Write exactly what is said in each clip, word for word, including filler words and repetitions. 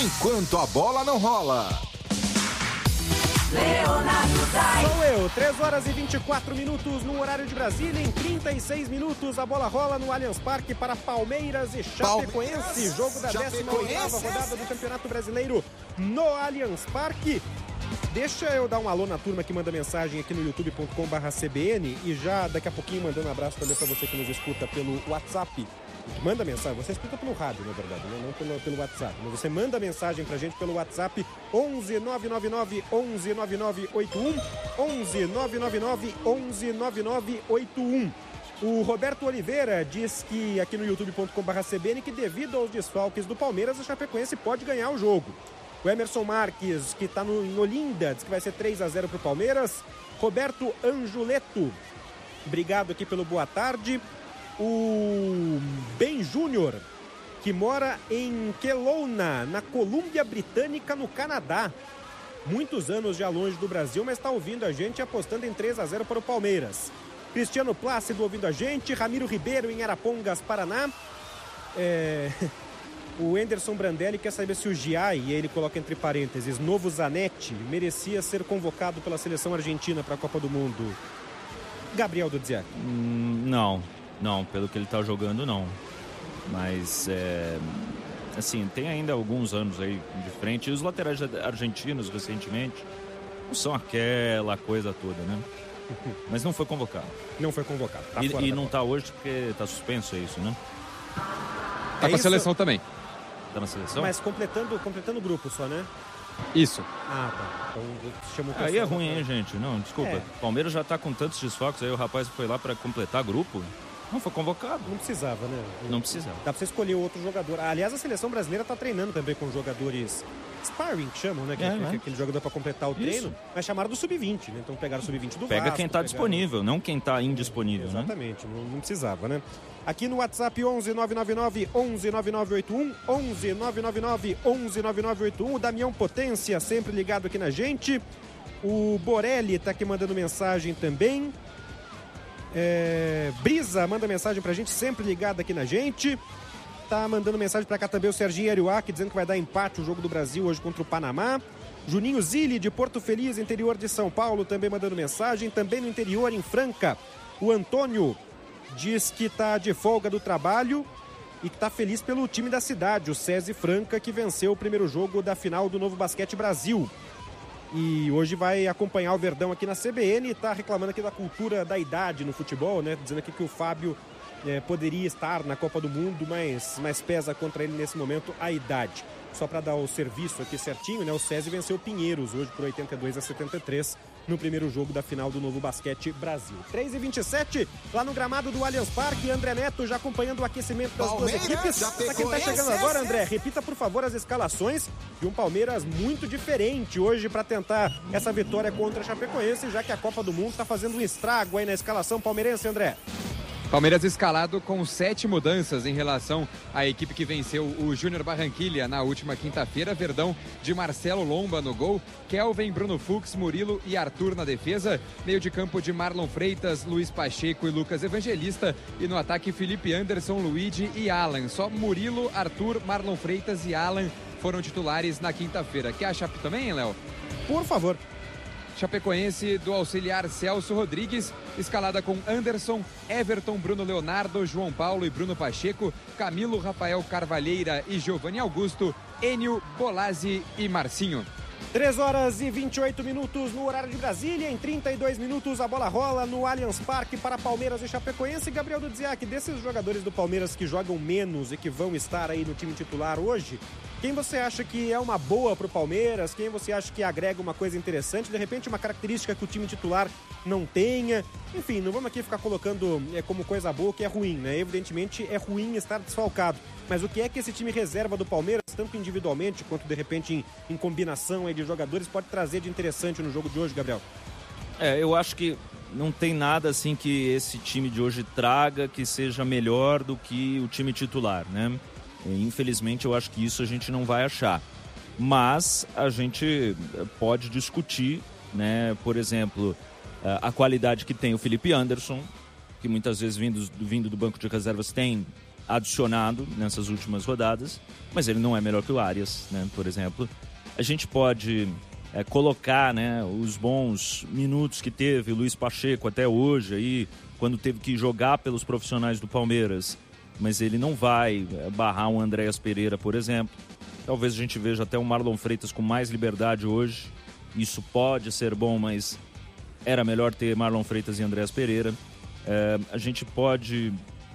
enquanto a bola não rola. Leonardo Dai. Sou eu, três horas e vinte e quatro minutos no horário de Brasília. Em trinta e seis minutos a bola rola no Allianz Parque para Palmeiras e Chapecoense. Palmeiras, jogo da décima oitava rodada do Campeonato Brasileiro no Allianz Parque. Deixa eu dar um alô na turma que manda mensagem aqui no youtube ponto com barra c b n e já daqui a pouquinho mandando um abraço também para você que nos escuta pelo WhatsApp. Manda mensagem, você escuta pelo rádio, na verdade, né? Não pelo, pelo WhatsApp. Mas você manda mensagem pra gente pelo WhatsApp onze nove nove nove onze nove nove oito um, onze nove nove nove onze nove nove oito um. O Roberto Oliveira diz que aqui no youtube ponto com barra c b n que devido aos desfalques do Palmeiras, a Chapecoense pode ganhar o jogo. O Emerson Marques, que está no, em Olinda, diz que vai ser três a zero pro Palmeiras. Roberto Anjuleto, obrigado aqui pelo boa tarde. O Ben Júnior, que mora em Kelowna, na Colômbia Britânica, no Canadá. Muitos anos já longe do Brasil, mas está ouvindo a gente apostando em três a zero para o Palmeiras. Cristiano Plácido ouvindo a gente. Ramiro Ribeiro em Arapongas, Paraná. É... O Anderson Brandelli quer saber se o Giai, e ele coloca entre parênteses, novo Zanetti, merecia ser convocado pela seleção argentina para a Copa do Mundo. Gabriel Dudziak. Hum, não. Não, pelo que ele está jogando, não. Mas, é, assim, tem ainda alguns anos aí de frente. E os laterais argentinos, recentemente, não são aquela coisa toda, né? Mas não foi convocado. Não foi convocado. Tá e fora e da não Copa. está hoje porque está suspenso, é isso, né? Tá É com a isso? seleção também. Está na seleção? Mas completando, completando o grupo só, né? Isso. Ah, tá. Então chama o Aí é pessoal ruim, pra- hein, gente? Não, desculpa. É. Palmeiras já está com tantos desfalques, aí o rapaz foi lá para completar grupo. Não foi convocado. Não precisava, né? Não precisava. Dá pra você escolher outro jogador. Aliás, a seleção brasileira tá treinando também com jogadores sparring, que chamam, né? Que É, é, né? aquele jogador pra completar o treino. Isso. Mas chamaram do sub vinte, né? Então pegaram o sub vinte do Pega Vasco, quem está pegaram- disponível, não quem está indisponível, né? Exatamente, não, não precisava, né? Aqui no WhatsApp onze nove nove nove onze nove nove oito um, onze nove nove nove onze nove nove oito um. O Damião Potência sempre ligado aqui na gente. O Borelli tá aqui mandando mensagem também. É, Brisa manda mensagem pra gente, sempre ligado aqui na gente. Tá mandando mensagem pra cá também o Serginho Ariuac, dizendo que vai dar empate o jogo do Brasil hoje contra o Panamá. Juninho Zilli, de Porto Feliz, interior de São Paulo, também mandando mensagem. Também no interior, em Franca, o Antônio diz que tá de folga do trabalho e que tá feliz pelo time da cidade, o SESI Franca, que venceu o primeiro jogo da final do Novo Basquete Brasil. E hoje vai acompanhar o Verdão aqui na C B N e tá reclamando aqui da cultura da idade no futebol, né? Dizendo aqui que o Fábio é, poderia estar na Copa do Mundo, mas, mas pesa contra ele nesse momento a idade. Só para dar o serviço aqui certinho, né? O SESI venceu o Pinheiros hoje por oitenta e dois a setenta e três no primeiro jogo da final do Novo Basquete Brasil. três e vinte e sete, lá no gramado do Allianz Parque, André Neto já acompanhando o aquecimento das duas Palmeiras, equipes. já Para quem pegou tá chegando esse, agora, esse, André, repita por favor as escalações de um Palmeiras muito diferente hoje para tentar essa vitória contra a Chapecoense, já que a Copa do Mundo tá fazendo um estrago aí na escalação palmeirense, André. Palmeiras escalado com sete mudanças em relação à equipe que venceu o Júnior Barranquilla na última quinta-feira. Verdão de Marcelo Lomba no gol, Kelvin, Bruno Fux, Murilo e Arthur na defesa. Meio de campo de Marlon Freitas, Luiz Pacheco e Lucas Evangelista. E no ataque Felipe Anderson, Luigi e Alan. Só Murilo, Arthur, Marlon Freitas e Alan foram titulares na quinta-feira. Quer a Chape também, hein, Léo? Por favor. Chapecoense do auxiliar Celso Rodrigues, escalada com Anderson, Everton, Bruno Leonardo, João Paulo e Bruno Pacheco, Camilo, Rafael Carvalheira e Giovanni Augusto, Enio, Bolazzi e Marcinho. três horas e vinte e oito minutos no horário de Brasília. Em trinta e dois minutos a bola rola no Allianz Parque para Palmeiras e Chapecoense. Gabriel Dudziak, desses jogadores do Palmeiras que jogam menos e que vão estar aí no time titular hoje, quem você acha que é uma boa para o Palmeiras? Quem você acha que agrega uma coisa interessante? De repente uma característica que o time titular não tenha? Enfim, não vamos aqui ficar colocando é, como coisa boa que é ruim, né? Evidentemente é ruim estar desfalcado. Mas o que é que esse time reserva do Palmeiras, tanto individualmente quanto de repente em, em combinação aí de jogadores, pode trazer de interessante no jogo de hoje, Gabriel? É, eu acho que não tem nada assim que esse time de hoje traga que seja melhor do que o time titular, né? Infelizmente eu acho que isso a gente não vai achar. Mas a gente pode discutir, né? Por exemplo, a qualidade que tem o Felipe Anderson, que muitas vezes vindo, vindo do banco de reservas tem adicionado nessas últimas rodadas, mas ele não é melhor que o Arias, né, por exemplo. A gente pode é, colocar, né, os bons minutos que teve o Luiz Pacheco até hoje, aí, quando teve que jogar pelos profissionais do Palmeiras, mas ele não vai barrar um Andréas Pereira, por exemplo. Talvez a gente veja até um Marlon Freitas com mais liberdade hoje. Isso pode ser bom, mas era melhor ter Marlon Freitas e Andréas Pereira. É, a gente pode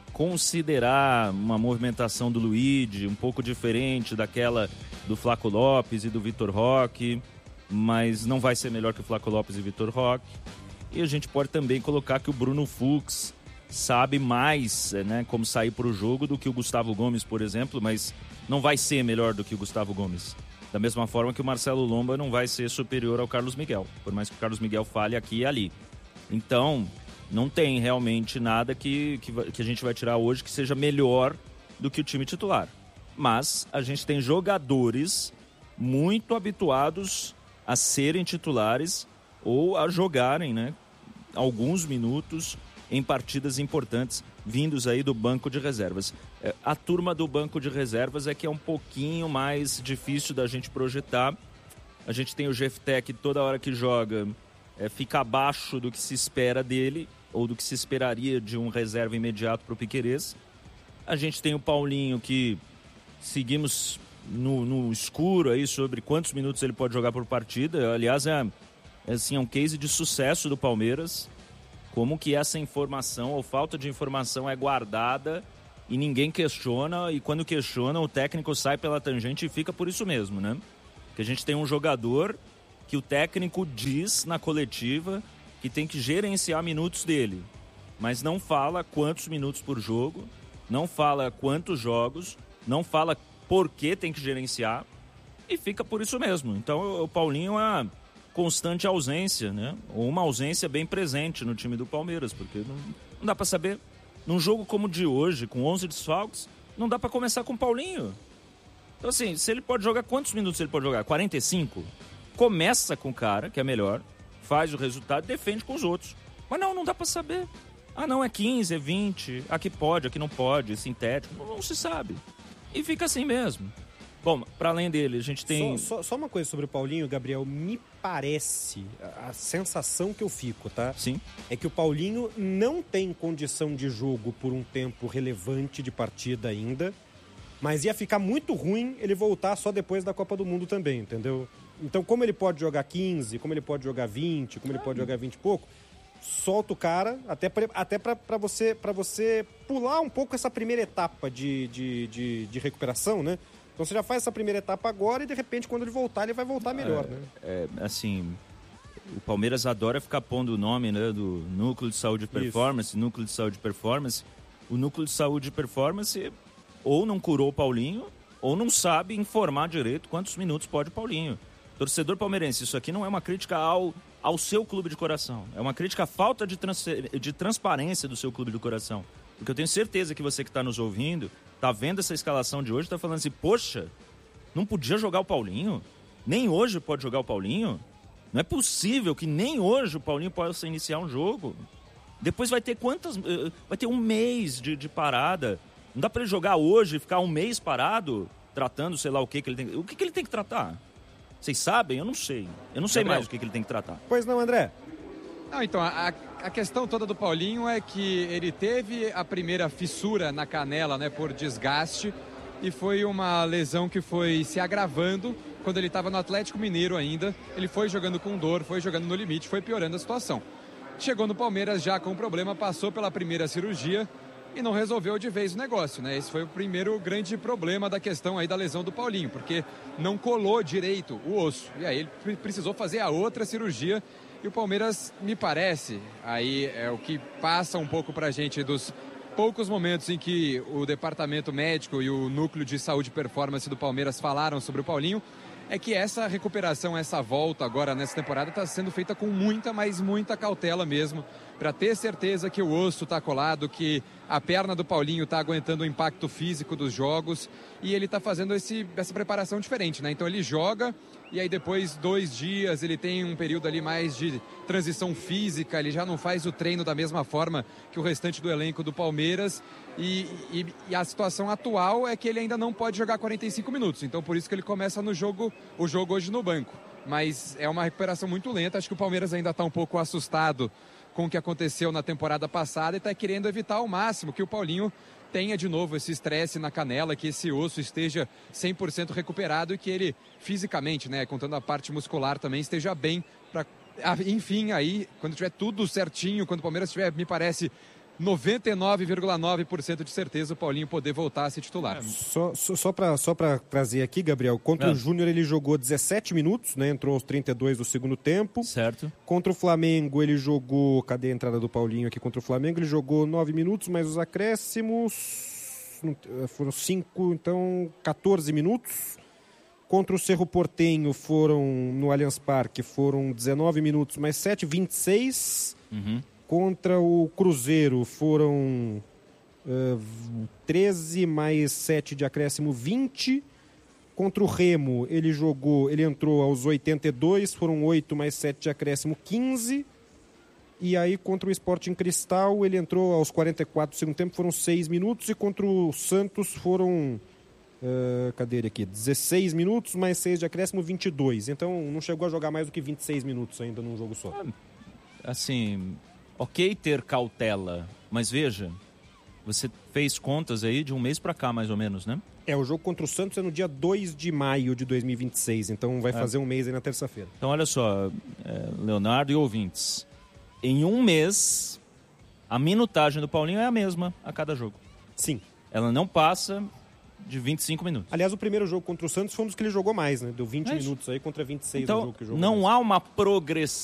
considerar uma movimentação do Luigi um pouco diferente daquela do Flaco Lopes e do Vitor Roque, mas não vai ser melhor que o Flaco Lopes e Vitor Roque. E a gente pode também colocar que o Bruno Fux sabe mais, né, como sair para o jogo do que o Gustavo Gomes, por exemplo, mas não vai ser melhor do que o Gustavo Gomes. Da mesma forma que o Marcelo Lomba não vai ser superior ao Carlos Miguel, por mais que o Carlos Miguel fale aqui e ali. Então, não tem realmente nada que, que, que a gente vai tirar hoje que seja melhor do que o time titular. Mas a gente tem jogadores muito habituados a serem titulares ou a jogarem, né, alguns minutos em partidas importantes, vindos aí do banco de reservas. A turma do banco de reservas é que é um pouquinho mais difícil da gente projetar. A gente tem o Jefté que toda hora que joga é, fica abaixo do que se espera dele, ou do que se esperaria de um reserva imediato para o Piquerez. A gente tem o Paulinho que seguimos no, no escuro aí sobre quantos minutos ele pode jogar por partida. Aliás, é, é, assim, é um case de sucesso do Palmeiras. Como que essa informação ou falta de informação é guardada e ninguém questiona, e quando questiona o técnico sai pela tangente e fica por isso mesmo, né? Que a gente tem um jogador que o técnico diz na coletiva que tem que gerenciar minutos dele, mas não fala quantos minutos por jogo, não fala quantos jogos, não fala por que tem que gerenciar e fica por isso mesmo. Então o Paulinho é uma constante ausência, né? Ou uma ausência bem presente no time do Palmeiras, porque não, não dá para saber. Num jogo como o de hoje, com onze desfalques, não dá para começar com o Paulinho. Então assim, se ele pode jogar, quantos minutos ele pode jogar? quarenta e cinco? Começa com o cara, que é melhor, faz o resultado e defende com os outros. Mas não, não dá para saber. Ah não, é quinze, é vinte, aqui pode, aqui não pode, sintético, não, não se sabe. E fica assim mesmo. Bom, para além dele, a gente tem... Só, só, só uma coisa sobre o Paulinho, Gabriel, me parece, a, a sensação que eu fico, tá? Sim. É que o Paulinho não tem condição de jogo por um tempo relevante de partida ainda, mas ia ficar muito ruim ele voltar só depois da Copa do Mundo também, entendeu? Então, como ele pode jogar quinze, como ele pode jogar vinte, como ele pode jogar vinte e pouco, solta o cara, até pra, até pra, pra, você, pra você pular um pouco essa primeira etapa de, de, de, de recuperação, né? Então você já faz essa primeira etapa agora e de repente quando ele voltar, ele vai voltar melhor, é, né? É, assim, o Palmeiras adora ficar pondo o nome, né, do Núcleo de Saúde e Performance, Isso. Núcleo de Saúde e Performance. O Núcleo de Saúde e Performance ou não curou o Paulinho ou não sabe informar direito quantos minutos pode o Paulinho. Torcedor palmeirense, isso aqui não é uma crítica ao, ao seu clube de coração. É uma crítica à falta de, trans, de transparência do seu clube de coração. Porque eu tenho certeza que você que está nos ouvindo, está vendo essa escalação de hoje, está falando assim, poxa, não podia jogar o Paulinho? Nem hoje pode jogar o Paulinho? Não é possível que nem hoje o Paulinho possa iniciar um jogo. Depois vai ter quantas... Vai ter um mês de, de parada. Não dá para ele jogar hoje e ficar um mês parado, tratando sei lá o que, que ele tem... O que, que ele tem que tratar? Vocês sabem? Eu não sei. Eu não sei Gabriel. mais o que, que ele tem que tratar. Pois não, André? Não, então, a, a questão toda do Paulinho é que ele teve a primeira fissura na canela, né, por desgaste, e foi uma lesão que foi se agravando quando ele estava no Atlético Mineiro ainda. Ele foi jogando com dor, foi jogando no limite, foi piorando a situação. Chegou no Palmeiras já com problema, passou pela primeira cirurgia e não resolveu de vez o negócio, né? Esse foi o primeiro grande problema da questão aí da lesão do Paulinho, porque não colou direito o osso. E aí ele precisou fazer a outra cirurgia. E o Palmeiras, me parece, aí é o que passa um pouco pra gente dos poucos momentos em que o departamento médico e o núcleo de saúde e performance do Palmeiras falaram sobre o Paulinho, é que essa recuperação, essa volta agora nessa temporada está sendo feita com muita, mas muita cautela mesmo, para ter certeza que o osso está colado, que a perna do Paulinho está aguentando o impacto físico dos jogos e ele está fazendo esse, essa preparação diferente, né? Então ele joga e aí depois, dois dias, ele tem um período ali mais de transição física, ele já não faz o treino da mesma forma que o restante do elenco do Palmeiras e, e, e a situação atual é que ele ainda não pode jogar quarenta e cinco minutos, então por isso que ele começa no jogo, o jogo hoje no banco. Mas é uma recuperação muito lenta, acho que o Palmeiras ainda está um pouco assustado com o que aconteceu na temporada passada e está querendo evitar ao máximo que o Paulinho tenha de novo esse estresse na canela, que esse osso esteja cem por cento recuperado e que ele fisicamente, né, contando a parte muscular também, esteja bem para, enfim, aí, quando tiver tudo certinho, quando o Palmeiras tiver, me parece, noventa e nove vírgula nove por cento de certeza o Paulinho poder voltar a ser titular. Só, só, só para só para trazer aqui, Gabriel, contra é. o Júnior ele jogou dezessete minutos, né? Entrou aos trinta e dois do segundo tempo. Certo. Contra o Flamengo ele jogou, cadê a entrada do Paulinho aqui contra o Flamengo? Ele jogou nove minutos, mais os acréscimos foram cinco, então quatorze minutos. Contra o Cerro Porteño foram, no Allianz Parque, foram dezenove minutos, mais sete, vinte e seis. Uhum. Contra o Cruzeiro foram uh, treze mais sete de acréscimo, vinte. Contra o Remo ele jogou, ele entrou aos oitenta e dois, foram oito mais sete de acréscimo, quinze. E aí contra o Sporting Cristal ele entrou aos quarenta e quatro do segundo tempo, foram seis minutos. E contra o Santos foram, uh, cadê ele aqui? dezesseis minutos mais seis de acréscimo, vinte e dois. Então não chegou a jogar mais do que vinte e seis minutos ainda num jogo só. Assim... Ok ter cautela, mas veja, você fez contas aí de um mês pra cá, mais ou menos, né? É, o jogo contra o Santos é no dia dois de maio de dois mil e vinte e seis, então vai é. fazer um mês aí na terça-feira. Então, olha só, é, Leonardo e ouvintes, em um mês, a minutagem do Paulinho é a mesma a cada jogo. Sim. Ela não passa de vinte e cinco minutos. Aliás, o primeiro jogo contra o Santos foi um dos que ele jogou mais, né? Deu vinte é minutos aí contra vinte e seis então, no jogo que jogou não mais. há uma progressão